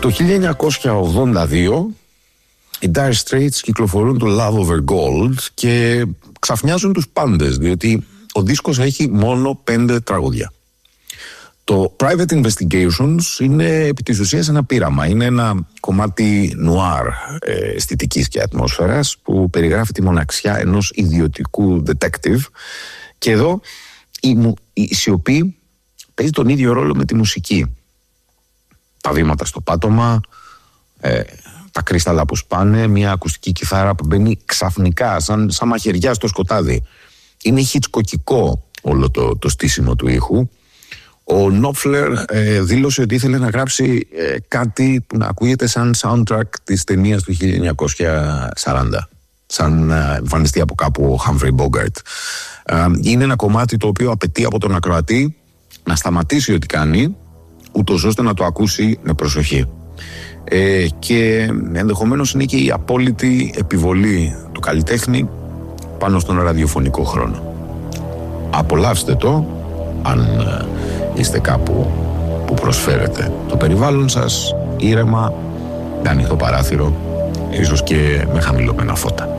Το 1982 οι Dire Straits κυκλοφορούν το Love Over Gold και ξαφνιάζουν τους πάντες, διότι ο δίσκος έχει μόνο 5 τραγούδια. Το Private Investigations είναι επί της ουσίας ένα πείραμα. Είναι ένα κομμάτι νουάρ αισθητικής και ατμόσφαιρας που περιγράφει τη μοναξιά ενός ιδιωτικού detective, και εδώ η σιωπή παίζει τον ίδιο ρόλο με τη μουσική. Τα βήματα στο πάτωμα, τα κρύσταλλα που σπάνε, μια ακουστική κιθάρα που μπαίνει ξαφνικά σαν μαχαιριά στο σκοτάδι. Είναι χιτσκοκικό όλο το στήσιμο του ήχου. Ο Νόπφλερ δήλωσε ότι ήθελε να γράψει κάτι που να ακούγεται σαν soundtrack της ταινίας του 1940, σαν να εμφανιστεί από κάπου ο Humphrey Bogart. Είναι ένα κομμάτι το οποίο απαιτεί από τον ακροατή να σταματήσει ό,τι κάνει, ούτως ώστε να το ακούσει με προσοχή. Και ενδεχομένως είναι και η απόλυτη επιβολή του καλλιτέχνη πάνω στον ραδιοφωνικό χρόνο. Απολαύστε το αν είστε κάπου που προσφέρετε το περιβάλλον σας ήρεμα, με ανοιχτό παράθυρο, ίσως και με χαμηλωμένα φώτα.